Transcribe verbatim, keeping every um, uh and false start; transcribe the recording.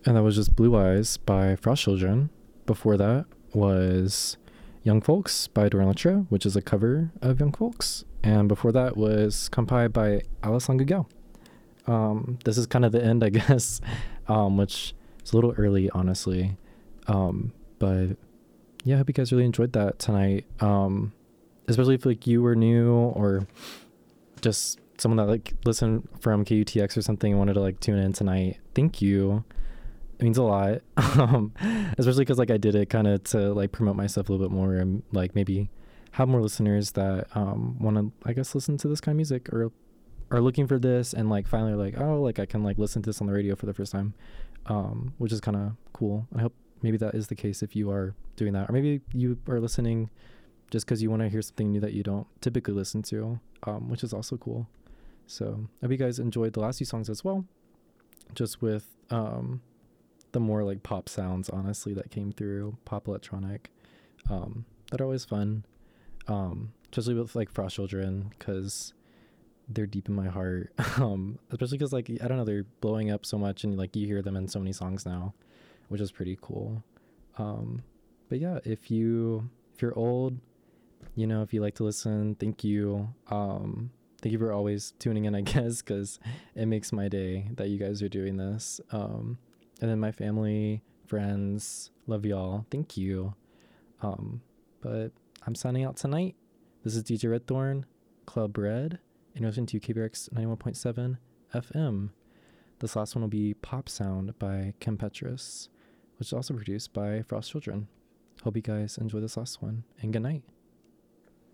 And that was just Blue Eyes by Frost Children. Before that was Young Folks by Dora Letra, which is a cover of Young Folks. And before that was Kampai by Alice Gugel. Um, this is kind of the end, I guess, um, which is a little early, honestly. Um, but yeah, I hope you guys really enjoyed that tonight. Um, especially if like you were new or just someone that like listened from K U T X or something and wanted to like tune in tonight. Thank you. It means a lot. um, especially because like I did it kind of to like promote myself a little bit more and like maybe have more listeners that um, want to, I guess, listen to this kind of music or are looking for this and like finally like, oh, like I can like listen to this on the radio for the first time, um, which is kind of cool. I hope maybe that is the case if you are doing that, or maybe you are listening just because you want to hear something new that you don't typically listen to, um, which is also cool. So I hope you guys enjoyed the last few songs as well, just with um, the more like pop sounds, honestly, that came through, pop electronic, um, that are always fun, um, especially with like Frost Children, because they're deep in my heart, um, especially because like, I don't know, they're blowing up so much and like you hear them in so many songs now, which is pretty cool. Um, but yeah, if you, if you're old, you know, if you like to listen, thank you. Um, thank you for always tuning in, I guess, because it makes my day that you guys are doing this. Um, and then my family, friends, love y'all. Thank you. Um, but I'm signing out tonight. This is D J Redthorn, Club Red, in relation to K B R X ninety-one point seven F M. This last one will be Pop Sound by Kim Petras, which is also produced by Frost Children. Hope you guys enjoy this last one, and good night.